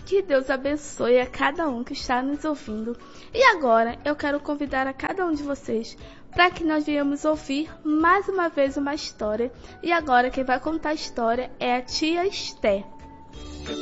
Que Deus abençoe a cada um que está nos ouvindo. E agora eu quero convidar a cada um de vocês para que nós venhamos ouvir mais uma vez uma história. E agora quem vai contar a história é a tia Esté.